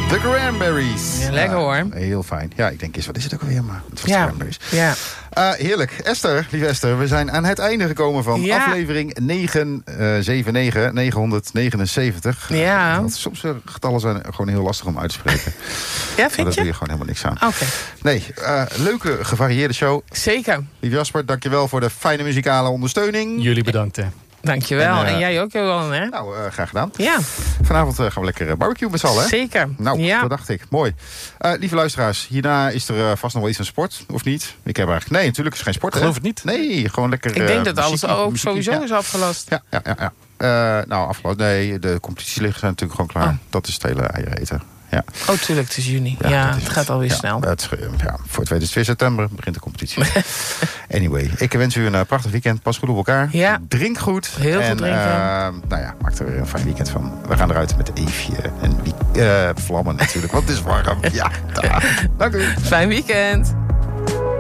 De Cranberries. Ja, lekker hoor. Heel fijn. Ja, ik denk eens, wat is het ook alweer? Maar het was de Cranberries. Ja. Heerlijk. Esther, lieve Esther, we zijn aan het einde gekomen van aflevering 979. Ja. Soms getallen zijn gewoon heel lastig om uit te spreken. Ja, vind je? Daar doe je gewoon helemaal niks aan. Oké. Nee, leuke, gevarieerde show. Zeker. Lieve Jasper, dankjewel voor de fijne muzikale ondersteuning. Jullie bedankt, hè. Dankjewel. En jij ook, Johan, hè? Nou, graag gedaan. Ja. Vanavond gaan we lekker barbecue met z'n allen, hè? Zeker. Nou, dat dacht ik. Mooi. Lieve luisteraars, hierna is er vast nog wel iets van sport, of niet? Ik heb eigenlijk... Nee, natuurlijk is het geen sport, Geloof het niet. Nee, gewoon lekker Ik denk dat alles ook muziek, sowieso is afgelast. Ja. Nou, afgelast. Nee, de competitieliggen zijn natuurlijk gewoon klaar. Dat is het hele eieren eten. Ja. Oh, tuurlijk, het is juni. Ja, het gaat alweer snel. Voor het tweede is 2 september begint de competitie. Anyway, ik wens u een prachtig weekend. Pas goed op elkaar. Ja. Drink goed. Heel goed drinken. Maak er weer een fijn weekend van. We gaan eruit met Eefje en vlammen natuurlijk, want het is warm. Ja, dank u. Fijn weekend.